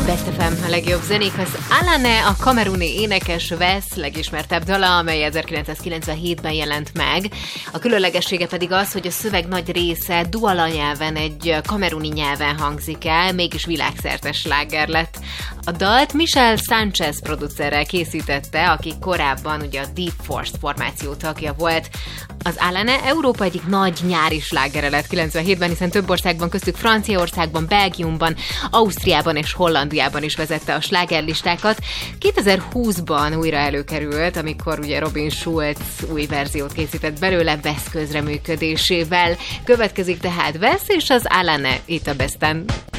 Best FM, a legjobb zenékhez. Alane, a kameruni énekes Wes legismertebb dala, amely 1997-ben jelent meg. A különlegessége pedig az, hogy a szöveg nagy része duala nyelven, egy kameruni nyelven hangzik el, mégis világszerte sláger lett. A dalt Michel Sanchez producerrel készítette, aki korábban ugye a Deep Force formáció tagja volt. Az Alane Európa egyik nagy nyári slágere lett 97-ben, hiszen több országban, köztük Franciaországban, Belgiumban, Ausztriában és Hollandiában is vezette a slágerlistákat. 2020-ban újra előkerült, amikor ugye Robin Schulz új verziót készített belőle Wes közreműködésével. Következik tehát Wes és az Alane itt a Besten.